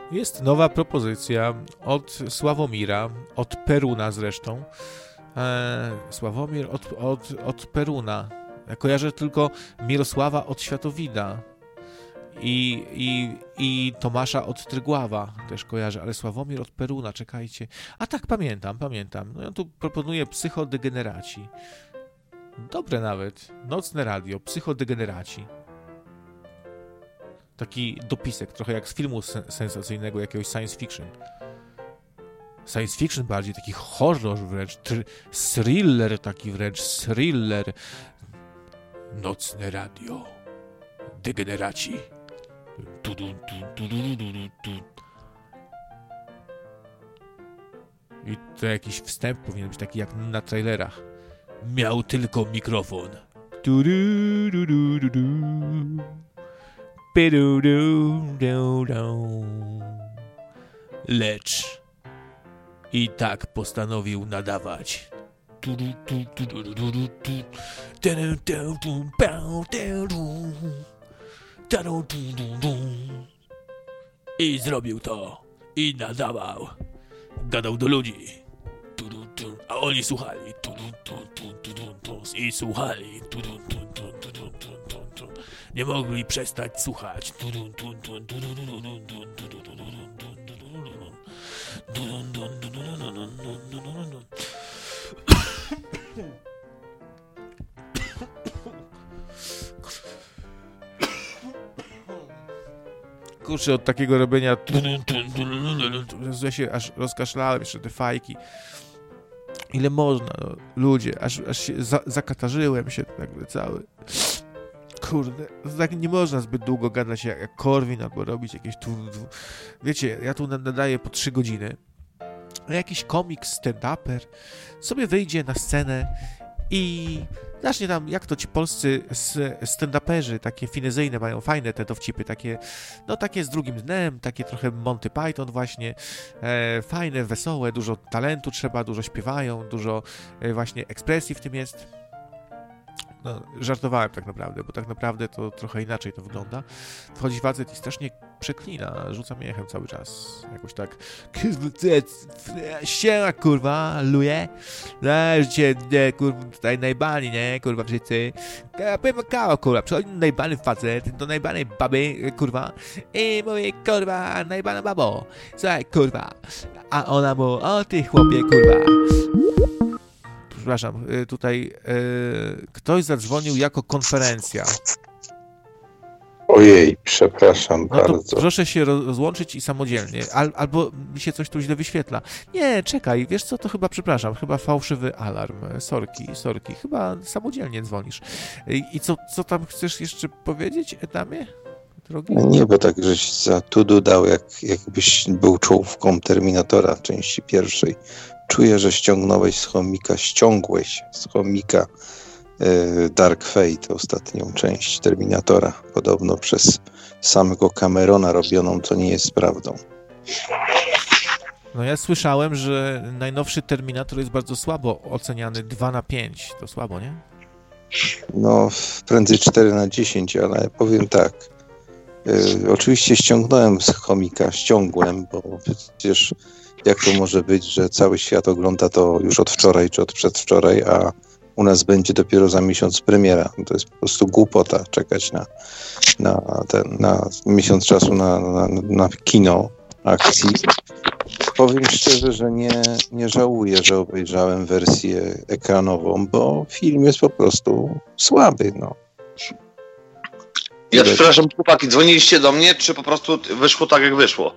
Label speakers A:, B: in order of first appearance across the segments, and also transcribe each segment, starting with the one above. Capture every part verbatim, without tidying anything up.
A: Jest nowa propozycja od Sławomira, od Peruna zresztą. Eee, Sławomir od, od, od Peruna. Ja kojarzę tylko Mirosława od Światowida i, i, i Tomasza od Trygława też kojarzę, ale Sławomir od Peruna, czekajcie. A tak, pamiętam, pamiętam. No ja tu proponuję Psychodegeneraci. Dobre nawet. Nocne radio, Psychodegeneraci. Taki dopisek, trochę jak z filmu sen- sensacyjnego, jakiegoś science fiction. Science fiction bardziej, taki horror wręcz, tr- thriller taki wręcz, thriller. Nocne radio. Degeneraci. Tu, tu, tu, tu, tu, tu, tu. I to jakiś wstęp powinien być taki jak na trailerach. Miał tylko mikrofon. Tu, du, du, du, du, du. Pidu, du, du, du. Lecz i tak postanowił nadawać. I zrobił to. I nadawał. Gadał do ludzi. A oni słuchali. I słuchali. Nie mogli przestać słuchać. Kurczę, od takiego robienia ja się aż rozkaszlałem jeszcze te fajki. Ile można, no, ludzie, aż, aż się za, zakatarzyłem się nagle cały. Kurde, tak nie można zbyt długo gadać jak, jak Korwin albo robić jakieś tu... Wiecie, ja tu nadaję po trzy godziny. A jakiś komik, stand-uper sobie wyjdzie na scenę i zacznie tam, jak to ci polscy stand-uperzy, takie finezyjne, mają fajne te dowcipy, takie, no takie z drugim dnem, takie trochę Monty Python właśnie, e, fajne, wesołe, dużo talentu trzeba, dużo śpiewają, dużo e, właśnie ekspresji w tym jest. No, żartowałem tak naprawdę, bo tak naprawdę to trochę inaczej to wygląda. Wchodzi facet i strasznie przeklina, rzuca miechem cały czas. Jakoś tak, siema kurwa, luje, no, cię, nie, kurwa, tutaj najbani, nie, kurwa, wszyscy. Powiem kawał, kurwa, przychodzi najbany facet do najbanej baby, kurwa, i mówi, kurwa, najbana babo, słuchaj, kurwa, a ona mu, o ty chłopie, kurwa. Przepraszam, tutaj yy, ktoś zadzwonił jako konferencja.
B: Ojej, przepraszam
A: no
B: bardzo.
A: Proszę się rozłączyć i samodzielnie. Al, albo mi się coś tu źle wyświetla. Nie, czekaj, wiesz co, to chyba, przepraszam, chyba fałszywy alarm. Sorki, sorki, chyba samodzielnie dzwonisz. I, i co, co tam chcesz jeszcze powiedzieć, Edamie? Drogi?
B: Nie, bo tak żeś za tudu dał, jak, jakbyś był czołówką Terminatora części pierwszej. Czuję, że ściągnąłeś z chomika, ściągłeś z chomika y, Dark Fate, ostatnią część Terminatora, podobno przez samego Camerona robioną, co nie jest prawdą.
A: No ja słyszałem, że najnowszy Terminator jest bardzo słabo oceniany, dwa na pięć. To słabo, nie?
B: No, prędzej cztery na dziesięć, ale powiem tak. Y, oczywiście ściągnąłem z chomika, ściągłem, bo przecież jak to może być, że cały świat ogląda to już od wczoraj czy od przedwczoraj, a u nas będzie dopiero za miesiąc premiera. To jest po prostu głupota czekać na, na, ten, na miesiąc czasu na, na, na kino akcji. Powiem szczerze, że nie, nie żałuję, że obejrzałem wersję ekranową, bo film jest po prostu słaby. No.
C: Ja przepraszam, chłopaki, dzwoniliście do mnie, czy po prostu wyszło tak, jak wyszło?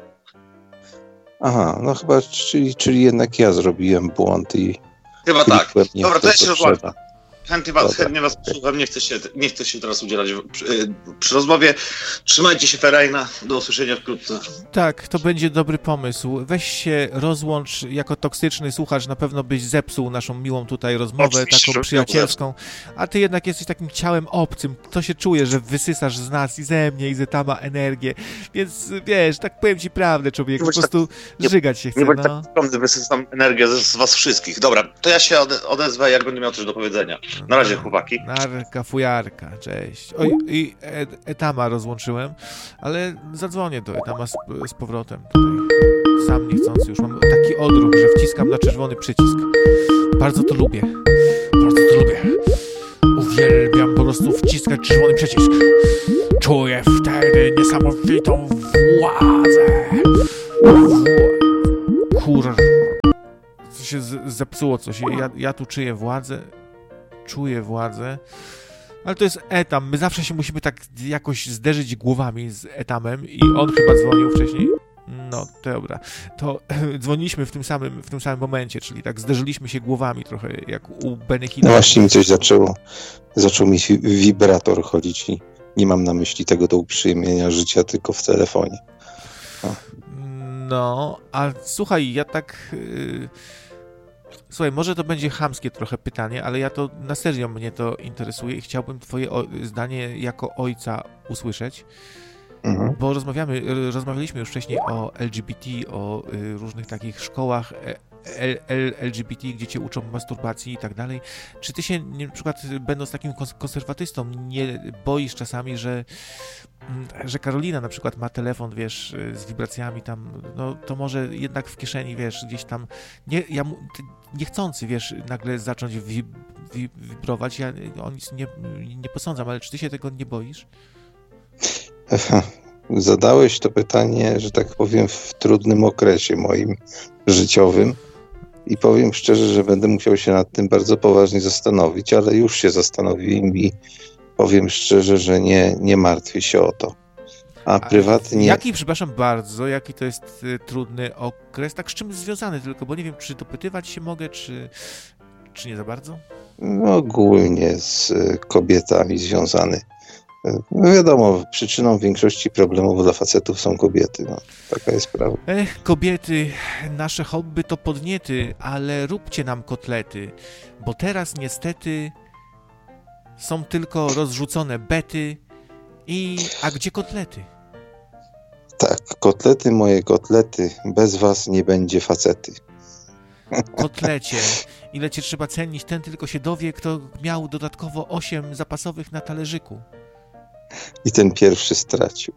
B: Aha, no chyba, czyli, czyli jednak ja zrobiłem błąd i...
C: Chyba tak. Dobra, to ja się
B: rozmawiam.
C: Chętnie was, chętnie was posłucham, nie chcę się, nie chcę się teraz udzielać przy, przy rozmowie. Trzymajcie się, Ferajna, do usłyszenia wkrótce.
A: Tak, to będzie dobry pomysł. Weź się rozłącz, jako toksyczny słuchacz na pewno byś zepsuł naszą miłą tutaj rozmowę,
C: Oczywiście,
A: taką przyjacielską, a ty jednak jesteś takim ciałem obcym, to się czuje, że wysysasz z nas i ze mnie i ze Tama energię, więc wiesz, tak powiem ci prawdę, człowieku, po prostu
C: nie,
A: żygać się chce,
C: nie
A: no.
C: tak, wysysam energię z, z was wszystkich. Dobra, to ja się ode, odezwę, jak będę miał coś do powiedzenia. Na razie, chłopaki.
A: Narka, fujarka, cześć. Oj, i Etama rozłączyłem, ale zadzwonię do Etama z, z powrotem tutaj. Sam niechcący już mam taki odruch, że wciskam na czerwony przycisk. Bardzo to lubię. Bardzo to lubię. Uwielbiam po prostu wciskać czerwony przycisk. Czuję wtedy niesamowitą władzę. Kur... Co się z- zepsuło coś. Ja, ja tu czuję władzę. Czuję władzę. Ale to jest Etam. My zawsze się musimy tak jakoś zderzyć głowami z Etamem i on chyba dzwonił wcześniej. No, dobra. To dzwoniliśmy w tym samym, w tym samym momencie, czyli tak zderzyliśmy się głowami trochę, jak u Benny Hilla.
B: No właśnie mi coś zaczęło. Zaczął mi wibrator chodzić i nie mam na myśli tego do uprzyjemnienia życia, tylko w telefonie. No,
A: no a słuchaj, ja tak... Yy... Słuchaj, może to będzie chamskie trochę pytanie, ale ja to na serio mnie to interesuje i chciałbym twoje o- zdanie jako ojca usłyszeć. Mhm. Bo rozmawiamy, rozmawialiśmy już wcześniej o L G B T, o y, różnych takich szkołach L, L, L G B T, gdzie cię uczą masturbacji i tak dalej. Czy ty się, nie, na przykład będąc takim konserwatystą, nie boisz czasami, że, że Karolina na przykład ma telefon, wiesz, z wibracjami tam, no to może jednak w kieszeni, wiesz, gdzieś tam, nie, ja mu, niechcący, wiesz, nagle zacząć wi, wi, wibrować, ja o nic nie, nie posądzam, ale czy ty się tego nie boisz?
B: Zadałeś to pytanie, że tak powiem, w trudnym okresie moim życiowym i powiem szczerze, że będę musiał się nad tym bardzo poważnie zastanowić, ale już się zastanowiłem i powiem szczerze, że nie, nie martwię się o to. A prywatnie...
A: Jaki, przepraszam bardzo, jaki to jest y, trudny okres, tak z czym związany tylko, bo nie wiem, czy dopytywać się mogę, czy, czy nie za bardzo?
B: No, ogólnie z kobietami związany. No wiadomo, przyczyną większości problemów dla facetów są kobiety, no, taka jest prawda.
A: Ech, kobiety, nasze hobby to podniety, ale róbcie nam kotlety, bo teraz niestety są tylko rozrzucone bety i... a gdzie kotlety?
B: Tak, kotlety, moje kotlety, bez was nie będzie facety.
A: Kotlecie, ile cię trzeba cenić, ten tylko się dowie, kto miał dodatkowo osiem zapasowych na talerzyku.
B: I ten pierwszy stracił.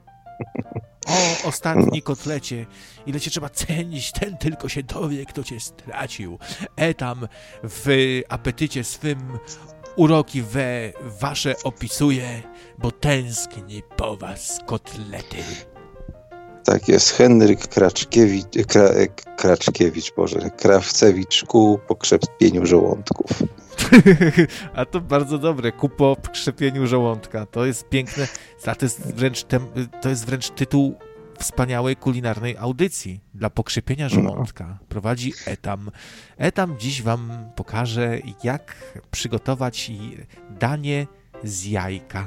A: O, ostatni kotlecie, ile cię trzeba cenić, ten tylko się dowie, kto cię stracił. Etam w apetycie swym uroki we wasze opisuje, bo tęskni po was kotlety.
B: Tak jest, Henryk Kraczkiewicz, Kra, Kraczkiewicz, Boże, Krawcewicz ku pokrzepieniu żołądków.
A: A to bardzo dobre, ku pokrzepieniu żołądka. To jest piękne, to jest wręcz, tem, to jest wręcz tytuł wspaniałej kulinarnej audycji. Dla pokrzepienia żołądka no. prowadzi Etam. Etam dziś wam pokaże, jak przygotować danie z jajka.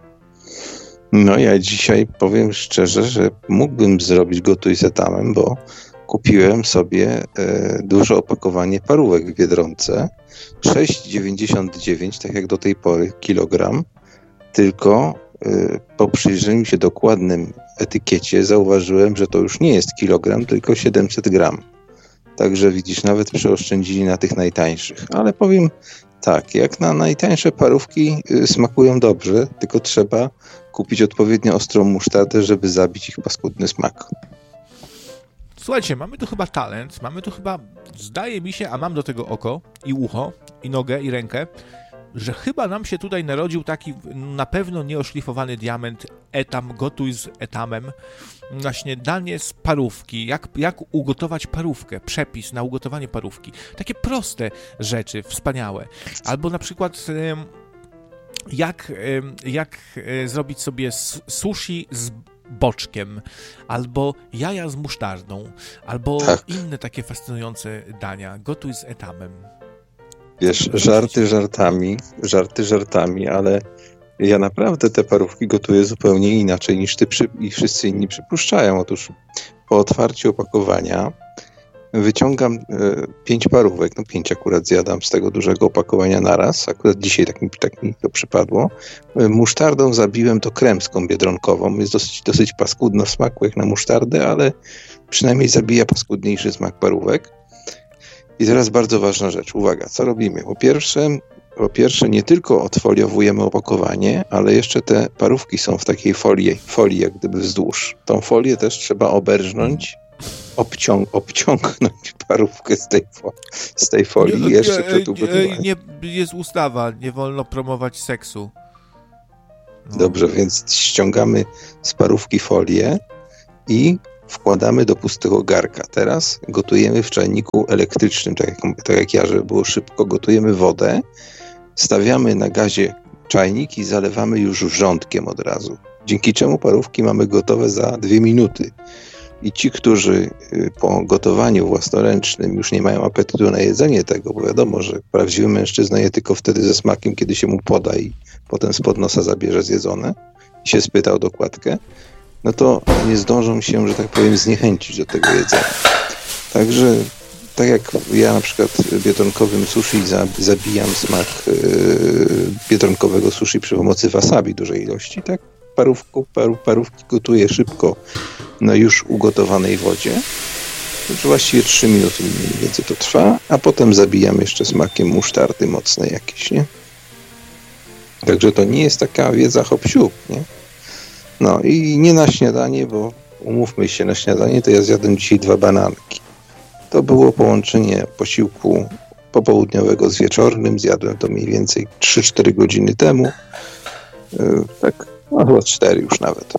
B: No ja dzisiaj powiem szczerze, że mógłbym zrobić gotuj z Etamem, bo kupiłem sobie e, duże opakowanie parówek w Biedronce. sześć dziewięćdziesiąt dziewięć, tak jak do tej pory, kilogram. Tylko e, po przyjrzeniu się dokładnym etykiecie zauważyłem, że to już nie jest kilogram, tylko siedemset gram. Także widzisz, nawet przeoszczędzili na tych najtańszych. Ale powiem tak, jak na najtańsze parówki y, smakują dobrze, tylko trzeba kupić odpowiednio ostrą musztardę, żeby zabić ich paskudny smak.
A: Słuchajcie, mamy tu chyba talent, mamy tu chyba, zdaje mi się, a mam do tego oko i ucho, i nogę, i rękę, że chyba nam się tutaj narodził taki na pewno nieoszlifowany diament Etam, gotuj z Etamem, właśnie danie z parówki, jak, jak ugotować parówkę, przepis na ugotowanie parówki. Takie proste rzeczy, wspaniałe. Albo na przykład jak, jak zrobić sobie sushi z boczkiem, albo jaja z musztardą, albo tak. inne takie fascynujące dania. Gotuj z Etamem.
B: Wiesz, żarty żartami, żarty żartami, ale ja naprawdę te parówki gotuję zupełnie inaczej niż ty przy, i wszyscy inni przypuszczają. Otóż po otwarciu opakowania wyciągam e, pięć parówek, no pięć akurat zjadam z tego dużego opakowania naraz, akurat dzisiaj tak mi, tak mi to przypadło. E, musztardą zabiłem to kremską biedronkową, jest dosyć, dosyć paskudna w smaku jak na musztardę, ale przynajmniej zabija paskudniejszy smak parówek. I teraz bardzo ważna rzecz, uwaga, co robimy? Po pierwsze po pierwsze nie tylko odfoliowujemy opakowanie, ale jeszcze te parówki są w takiej folii, folii jak gdyby wzdłuż. Tą folię też trzeba oberżnąć, obciąg- obciągnąć parówkę z tej, fo- z tej folii i jeszcze przed ugotowaniem.
A: Nie, jest ustawa, nie wolno promować seksu. No.
B: Dobrze, więc ściągamy z parówki folię i wkładamy do pustego garka. Teraz gotujemy w czajniku elektrycznym, tak jak, tak jak ja, żeby było szybko. Gotujemy wodę, stawiamy na gazie czajnik i zalewamy już wrzątkiem od razu. Dzięki czemu parówki mamy gotowe za dwie minuty. I ci, którzy po gotowaniu własnoręcznym już nie mają apetytu na jedzenie tego, bo wiadomo, że prawdziwy mężczyzna je tylko wtedy ze smakiem, kiedy się mu poda i potem spod nosa zabierze zjedzone i się spyta o dokładkę, no to nie zdążą się, że tak powiem, zniechęcić do tego jedzenia. Także tak jak ja na przykład biedronkowym sushi zabijam smak yy, biedronkowego sushi przy pomocy wasabi dużej ilości, tak parówku, paru, parówki gotuję szybko na już ugotowanej wodzie. To właściwie trzy minuty mniej więcej to trwa, a potem zabijam jeszcze smakiem musztardy mocnej jakieś, nie? Także to nie jest taka wiedza hop-siup, nie? No i nie na śniadanie, bo umówmy się, na śniadanie to ja zjadłem dzisiaj dwa bananki. To było połączenie posiłku popołudniowego z wieczornym. Zjadłem to mniej więcej trzy cztery godziny temu. Yy, tak, no chyba cztery już nawet.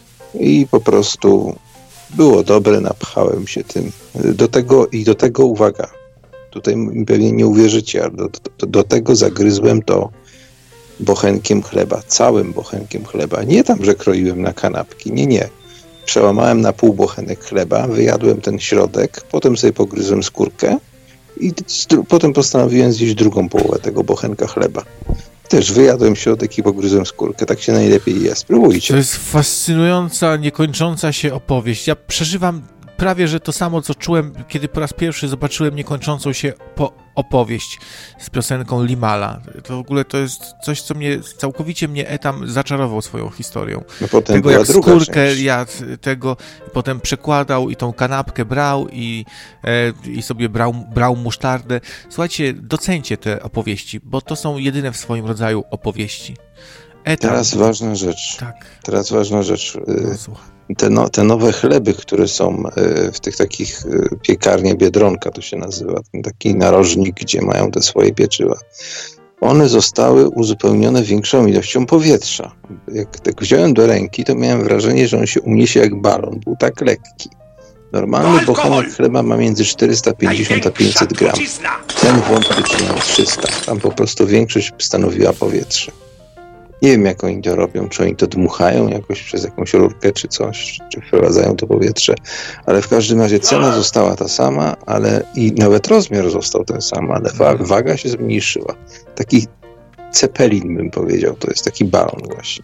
B: I po prostu było dobre, napchałem się tym. Do tego i do tego, uwaga, tutaj pewnie nie uwierzycie, ale do, do, do tego zagryzłem to bochenkiem chleba, całym bochenkiem chleba. Nie tam, że kroiłem na kanapki, nie, nie. Przełamałem na pół bochenek chleba, wyjadłem ten środek, potem sobie pogryzłem skórkę i dru- potem postanowiłem zjeść drugą połowę tego bochenka chleba. Też wyjadłem środek i pogryzłem skórkę. Tak się najlepiej je. Spróbujcie.
A: To jest fascynująca, niekończąca się opowieść. Ja przeżywam prawie, że to samo, co czułem, kiedy po raz pierwszy zobaczyłem niekończącą się po- opowieść z piosenką Limala. To w ogóle to jest coś, co mnie całkowicie mnie Etam zaczarował swoją historią.
B: No potem
A: tego,
B: była
A: jak
B: druga
A: skórkę
B: część.
A: jadł, tego potem przekładał i tą kanapkę brał i, e, i sobie brał, brał musztardę. Słuchajcie, docencie te opowieści, bo to są jedyne w swoim rodzaju opowieści. Etam.
B: Teraz ważna rzecz.
A: Tak.
B: Teraz ważna rzecz.
A: No, słuchaj.
B: Te, no, te nowe chleby, które są w tych takich piekarnie Biedronka, to się nazywa, ten taki narożnik, gdzie mają te swoje pieczywa. One zostały uzupełnione większą ilością powietrza. Jak tak wziąłem do ręki, to miałem wrażenie, że on się uniesie jak balon. Był tak lekki. Normalny bochenek chleba ma między czterysta pięćdziesiąt a pięćset gram. Ten wątpliczy miał trzysta. Tam po prostu większość stanowiła powietrze. Nie wiem, jak oni to robią, czy oni to dmuchają jakoś przez jakąś rurkę, czy coś, czy wprowadzają to powietrze, ale w każdym razie cena została ta sama, ale i nawet rozmiar został ten sam, ale wa- waga się zmniejszyła. Taki cepelin, bym powiedział, to jest taki balon właśnie.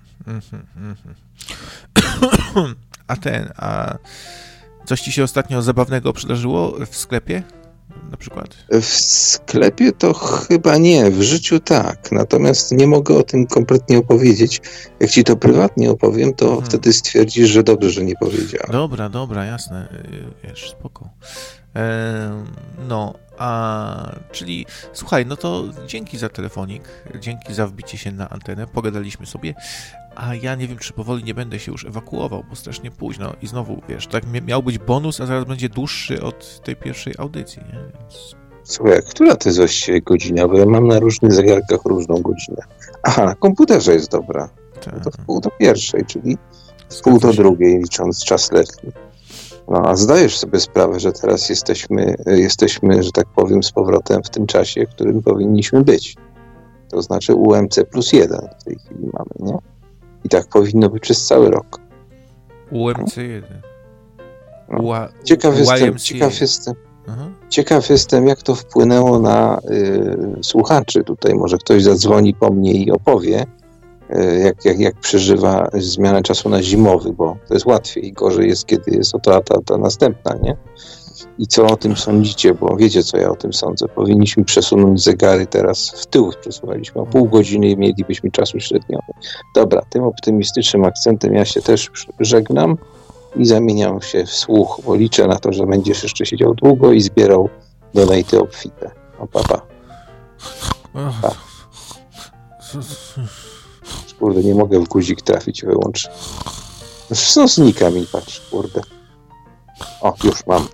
A: A ten, a coś ci się ostatnio zabawnego przydarzyło w sklepie? Na przykład?
B: W sklepie to chyba nie, w życiu tak, natomiast nie mogę o tym kompletnie opowiedzieć. Jak ci to prywatnie opowiem, to hmm. wtedy stwierdzisz, że dobrze, że nie powiedziałem.
A: Dobra, dobra, jasne, wiesz, spoko. Eee, no, a czyli słuchaj, no to dzięki za telefonik, dzięki za wbicie się na antenę, pogadaliśmy sobie, a ja nie wiem, czy powoli nie będę się już ewakuował, bo strasznie późno i znowu, wiesz, tak miał być bonus, a zaraz będzie dłuższy od tej pierwszej audycji, nie? Więc...
B: Słuchaj, która to jest właściwie godzina? Bo ja mam na różnych zegarkach różną godzinę. Aha, na komputerze jest dobra. No to w pół do pierwszej, czyli w pół do drugiej, licząc czas letni. No, a zdajesz sobie sprawę, że teraz jesteśmy, jesteśmy, że tak powiem, z powrotem w tym czasie, w którym powinniśmy być. To znaczy U M C plus jeden w tej chwili mamy, nie? I tak powinno być przez cały rok.
A: U M C jeden.
B: No. Ciekaw jestem, ciekaw jestem, Aha. ciekaw jestem, jak to wpłynęło na y, słuchaczy. Tutaj może ktoś zadzwoni po mnie i opowie, y, jak, jak, jak przeżywa zmianę czasu na zimowy, bo to jest łatwiej. Gorzej jest, kiedy jest to ta, ta następna, nie? I co o tym sądzicie, bo wiecie, co ja o tym sądzę. Powinniśmy przesunąć zegary teraz w tył. Przesuwaliśmy o pół godziny i mielibyśmy czasu średniowy. Dobra, tym optymistycznym akcentem ja się też żegnam i zamieniam się w słuch, bo liczę na to, że będziesz jeszcze siedział długo i zbierał donaty obfite. No, pa, pa. Kurde, nie mogę w guzik trafić, wyłącz. No znika mi, patrz, kurde. O, już mam.